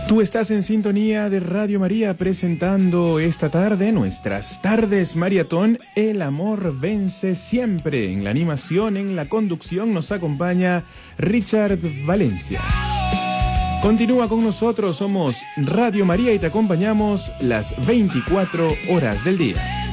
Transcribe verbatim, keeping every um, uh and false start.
Tú estás en sintonía de Radio María presentando esta tarde nuestras tardes maratón. El amor vence siempre. En la animación, en la conducción nos acompaña Richard Valencia. Continúa con nosotros, somos Radio María y te acompañamos las veinticuatro horas del día.